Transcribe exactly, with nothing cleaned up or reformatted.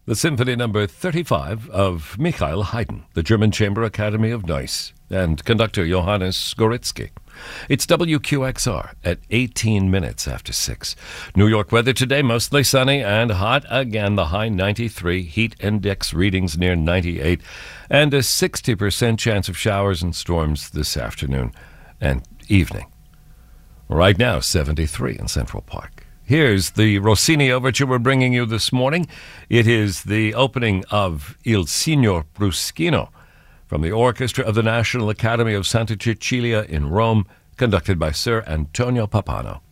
the Symphony Number thirty-five of Michael Haydn, the German Chamber Academy of Neuss, and conductor Johannes Goritsky. It's W Q X R at eighteen minutes after six. New York weather today, mostly sunny and hot again. The high ninety-three, heat index readings near ninety-eight, and a sixty percent chance of showers and storms this afternoon and evening. Right now, seventy-three in Central Park. Here's the Rossini overture we're bringing you this morning. It is the opening of Il Signor Bruschino from the orchestra of the National Academy of Santa Cecilia in Rome, conducted by Sir Antonio Pappano.